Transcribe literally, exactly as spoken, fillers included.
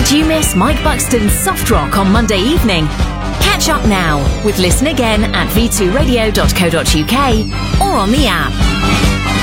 Did you miss Mike Buxton's Soft Rock on Monday evening? Catch up now with Listen Again at v two radio dot co dot uk or on the app.